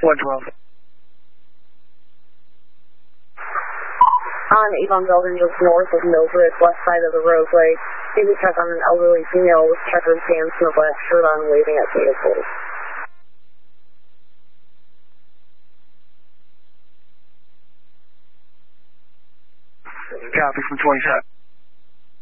112. On Avon Building, just north of Mildred, west side of the roadway. Maybe check on an elderly female with checkered pants and a black shirt on, waving at vehicles. Copy from 27.